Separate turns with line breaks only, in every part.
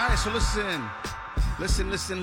right, so listen. Listen,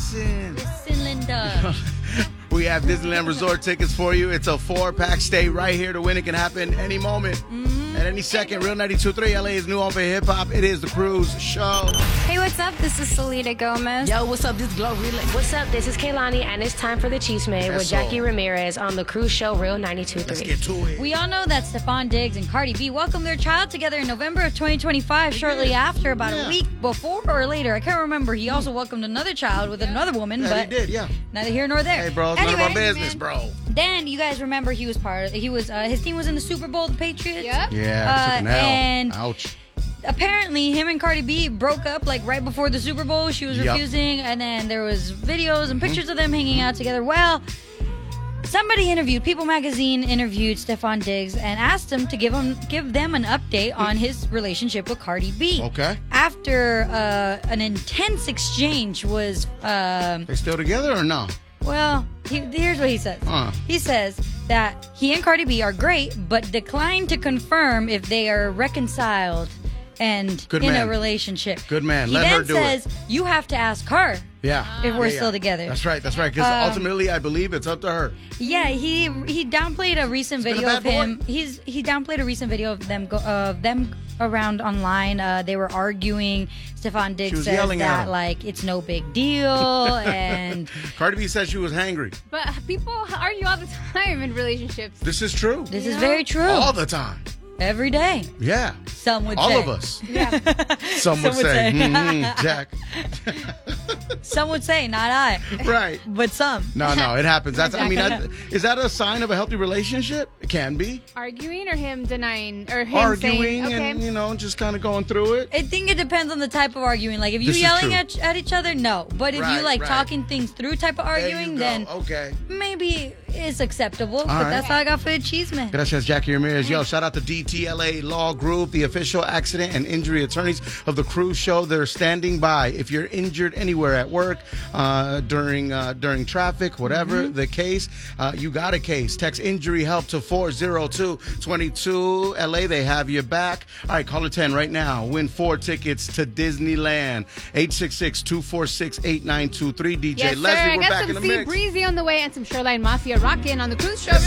Linda.
We have Disneyland Resort tickets for you. It's a 4-pack. Stay right here to win. It can happen any moment. At any second. Real 92.3 LA's new home for hip hop. It is the Cruise Show.
Hey, what's up? This is Selena Gomez.
Yo, what's up? This is Glorilla.
What's up? This is Kaylani, and it's time for the Chisme with Jackie Ramirez on the Cruise Show, Real 92.3.
Let's get to it.
We all know that Stephon Diggs and Cardi B welcomed their child together in November of 2025, shortly after, about a week before or later. I can't remember. He also welcomed another child with another woman,
Yeah,
but
he did, yeah.
neither here nor there.
Hey, bro, it's none of our business, bro.
Then you guys remember his team was in the Super Bowl, the Patriots.
Yep.
Yeah, took an L.
And
Ouch.
apparently him and Cardi B broke up like right before the Super Bowl. She was refusing, and then there was videos and pictures of them hanging out together. Well, People Magazine interviewed Stephon Diggs and asked him to give them an update on his relationship with Cardi B.
Okay.
After an intense exchange was
They still together or no?
well, here's what he says. He says that he and Cardi B are great, but declined to confirm if they are reconciled and a relationship.
Good man.
He
Let
then
her do
says, you have to ask her
Yeah.
if we're still together.
That's right. Because ultimately, I believe it's up to her.
Yeah, he downplayed a recent video of him. He downplayed a recent video of them around online. They were arguing. Stephon Diggs says that like it's no big deal, and
Cardi B said she was hangry.
But people argue all the time in relationships.
This is true.
This is very true.
All the time.
Every day.
Yeah.
Some would
all
say.
of us.
Yeah.
Some would say. Jack.
Some would say, not I.
Right.
But some.
No, it happens. Is that a sign of a healthy relationship? It can be.
Arguing or him denying or him
Arguing
saying, okay.
and, just kind of going through it.
I think it depends on the type of arguing. Like, if you're yelling at each other, no. But if you like talking things through type of arguing, then maybe it's acceptable. But that's all I got for the cheese, man.
Gracias, Jackie Ramirez. Yo, shout out to DTLA Law Group, the official accident and injury attorneys of the Cruise Show. They're standing by. If you're injured anywhere at work, during traffic, whatever the case, you got a case. Text injury help to 40222 LA. They have your back. All right, call 10 right now. Win 4 tickets to Disneyland. 866-246-8923. DJ
Yes,
Leslie,
sir.
we're back in the
I got some
mix.
Sea Breezy on the way and some Shoreline Mafia rockin' on the Cruise Show.